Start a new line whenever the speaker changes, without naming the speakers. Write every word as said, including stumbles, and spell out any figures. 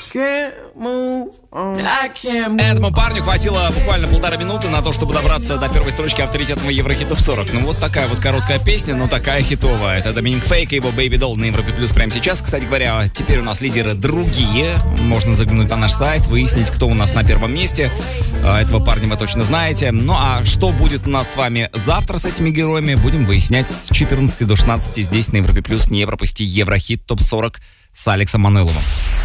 Этому парню хватило буквально полтора минуты на то, чтобы добраться до первой строчки авторитетного Еврохит Топ сорок. Ну вот такая вот короткая песня, но такая хитовая. Это Доминик Фейк и его Baby Doll на Европе Плюс прямо сейчас. Кстати говоря, теперь у нас лидеры другие. Можно заглянуть на наш сайт, выяснить, кто у нас на первом месте. Этого парня вы точно знаете. Ну а что будет у нас с вами завтра с этими героями, будем выяснять с четырнадцати до шестнадцати здесь на Европе Плюс. Не пропусти Еврохит Топ сорок с Алексом Мануиловым.